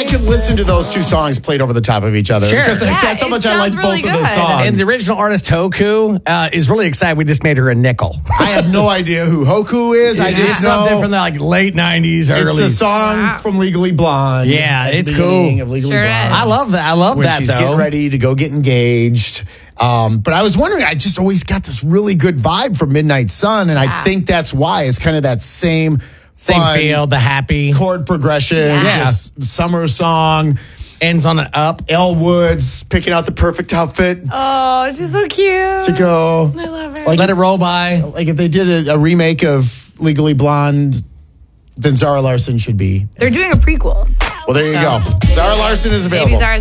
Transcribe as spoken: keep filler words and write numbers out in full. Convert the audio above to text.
I could listen to those two songs played over the top of each other. Sure. Because Yeah, that's how it much I like sounds really both of the good. songs. And the original artist, Hoku, uh, is really excited. We just made her a nickel. I have no idea who Hoku is. I It's just know something from the like late nineties, it's early. a song Wow. from Legally Blonde. Yeah, at the it's beginning cool. Of Legally Sure Blonde. is. I love that. I love when that, she's though. getting ready to go get engaged. Um, but I was wondering, I just always got this really good vibe from Midnight Sun, and I Yeah. think that's why it's kind of that same Same fun feel, the happy. chord progression, Yeah. just summer song. Ends on an up. Elle Woods picking out the perfect outfit Oh, she's so cute. to go. I love her. Like, Let it roll by. like if they did a, a remake of Legally Blonde, then Zara Larson should be. They're doing a prequel. Well, there you So- go. Zara Larson is available. Baby Zara's